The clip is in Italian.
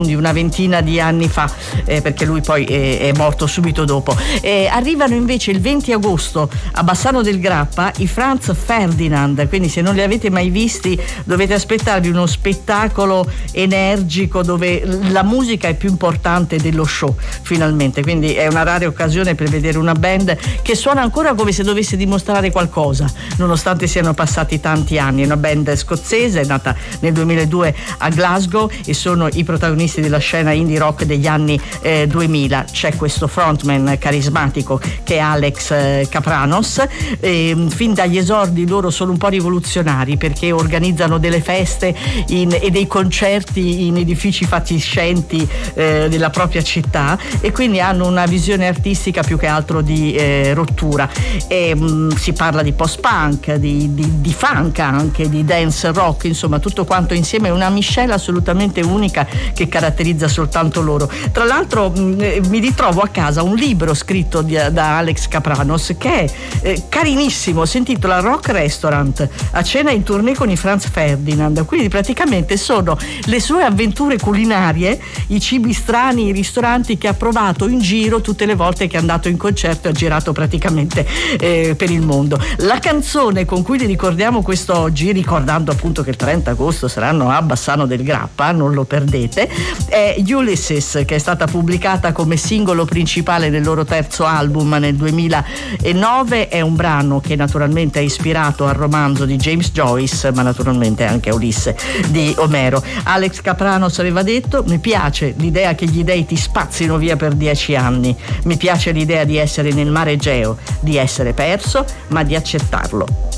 di una ventina di anni fa, perché lui poi è morto subito dopo. Arrivano invece il 20 agosto a Bassano del Grappa i Franz Ferdinand, quindi se non li avete mai visti dovete aspettarvi uno spettacolo energico dove la musica è più importante dello show, finalmente, quindi è una rara occasione per vedere una band che suona ancora come se dovesse dimostrare qualcosa nonostante siano passati tanti anni. È una band scozzese, è nata nel 2002 a Glasgow e sono i protagonisti della scena indie rock degli anni 2000. C'è questo frontman carismatico che è Alex Kapranos, fin dagli esordi loro sono un po' rivoluzionari perché organizzano delle feste e dei concerti in edifici fatiscenti della propria città e quindi hanno una visione artistica più che altro di rottura. Si parla di post-punk, di funk anche, di dance rock, insomma tutto quanto insieme è una miscela assolutamente unica che caratterizza soltanto loro. Tra l'altro mi ritrovo a casa un libro scritto da Alex Kapranos che è carinissimo, si intitola Rock Restaurant, a cena in tournée con i Franz Ferdinand, quindi praticamente sono le sue avventure culinarie, i cibi strani, i ristoranti che ha provato in giro tutte le volte che è andato in concerto e ha girato praticamente per il mondo. La canzone con cui li ricordiamo quest'oggi, ricordando appunto che il 30 agosto saranno a Bassano del Grappa, non lo perdete, è Ulysses, che è stata pubblicata come singolo principale del loro terzo album nel 2009. È un brano che naturalmente è ispirato al romanzo di James Joyce, ma naturalmente anche a Ulisse di Omero. Alex Kapranos aveva detto: mi piace l'idea che gli dei ti spazzino via per 10 anni, mi piace l'idea di essere nel mare Egeo, di essere perso ma di accettarlo.